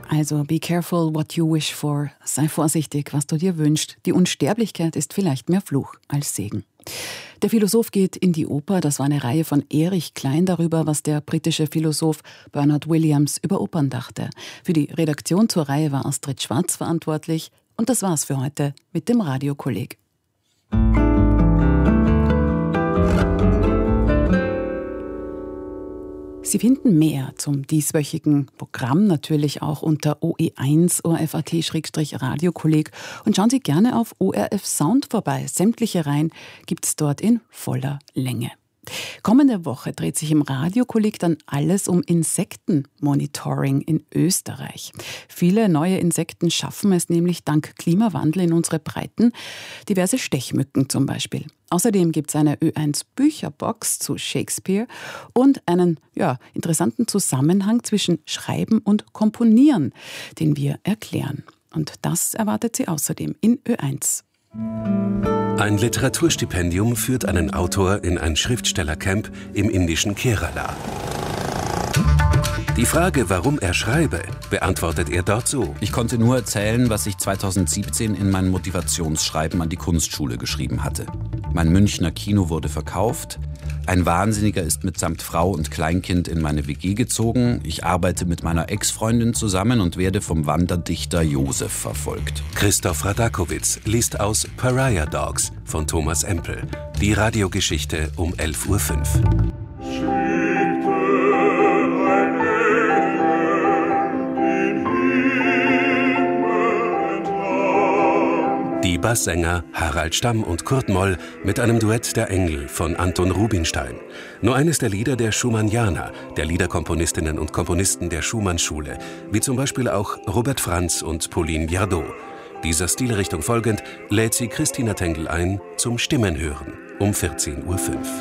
Also, be careful what you wish for. Sei vorsichtig, was du dir wünschst. Die Unsterblichkeit ist vielleicht mehr Fluch als Segen. Der Philosoph geht in die Oper. Das war eine Reihe von Erich Klein darüber, was der britische Philosoph Bernard Williams über Opern dachte. Für die Redaktion zur Reihe war Astrid Schwarz verantwortlich. Und das war's für heute mit dem Radiokolleg. Sie finden mehr zum dieswöchigen Programm natürlich auch unter OE1 ORF.at/Radiokolleg und schauen Sie gerne auf ORF Sound vorbei. Sämtliche Reihen gibt's dort in voller Länge. Kommende Woche dreht sich im Radiokolleg dann alles um Insektenmonitoring in Österreich. Viele neue Insekten schaffen es nämlich dank Klimawandel in unsere Breiten, diverse Stechmücken zum Beispiel. Außerdem gibt es eine Ö1 Bücherbox zu Shakespeare und einen interessanten Zusammenhang zwischen Schreiben und Komponieren, den wir erklären. Und das erwartet Sie außerdem in Ö1. Ein Literaturstipendium führt einen Autor in ein Schriftstellercamp im indischen Kerala. Die Frage, warum er schreibe, beantwortet er dort so. Ich konnte nur erzählen, was ich 2017 in meinem Motivationsschreiben an die Kunstschule geschrieben hatte. Mein Münchner Kino wurde verkauft. Ein Wahnsinniger ist mitsamt Frau und Kleinkind in meine WG gezogen. Ich arbeite mit meiner Ex-Freundin zusammen und werde vom Wanderdichter Josef verfolgt. Christoph Radakowitz liest aus Pariah Dogs von Thomas Empel. Die Radiogeschichte um 11.05 Uhr. Die Basssänger Harald Stamm und Kurt Moll mit einem Duett der Engel von Anton Rubinstein. Nur eines der Lieder der Schumannianer, der Liederkomponistinnen und Komponisten der Schumann-Schule, wie zum Beispiel auch Robert Franz und Pauline Viardot. Dieser Stilrichtung folgend lädt sie Christina Tengel ein zum Stimmenhören um 14.05 Uhr.